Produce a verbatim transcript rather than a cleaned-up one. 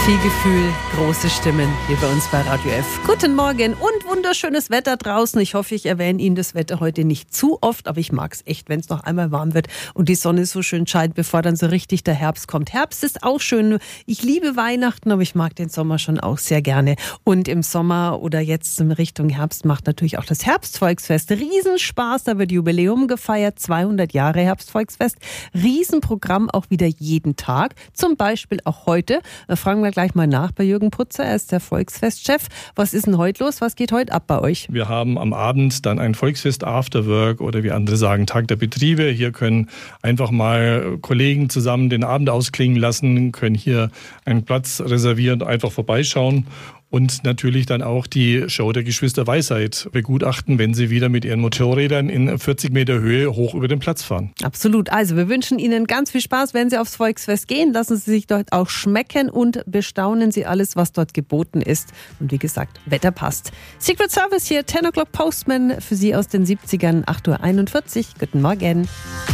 Viel Gefühl, große Stimmen hier bei uns bei Radio F. Guten Morgen und wunderschönes Wetter draußen. Ich hoffe, ich erwähne Ihnen das Wetter heute nicht zu oft, aber ich mag es echt, wenn es noch einmal warm wird und die Sonne so schön scheint, bevor dann so richtig der Herbst kommt. Herbst ist auch schön. Ich liebe Weihnachten, aber ich mag den Sommer schon auch sehr gerne. Und im Sommer oder jetzt in Richtung Herbst macht natürlich auch das Herbstvolksfest Riesenspaß. Da wird Jubiläum gefeiert, zweihundert Jahre Herbstvolksfest. Riesenprogramm auch wieder jeden Tag. Zum Beispiel auch heute. Da fragen wir gleich mal nach bei Jürgen Putzer, er ist der Volksfestchef. Was ist denn heute los? Was geht heute ab bei euch? Wir haben am Abend dann ein Volksfest Afterwork oder wie andere sagen Tag der Betriebe. Hier können einfach mal Kollegen zusammen den Abend ausklingen lassen, können hier einen Platz reservieren und einfach vorbeischauen. Und natürlich dann auch die Show der Geschwister Weisheit begutachten, wenn sie wieder mit ihren Motorrädern in vierzig Meter Höhe hoch über den Platz fahren. Absolut. Also wir wünschen Ihnen ganz viel Spaß, wenn Sie aufs Volksfest gehen. Lassen Sie sich dort auch schmecken und bestaunen Sie alles, was dort geboten ist. Und wie gesagt, Wetter passt. Secret Service hier, zehn O'Clock Postman für Sie aus den siebzigern, acht Uhr einundvierzig. Guten Morgen.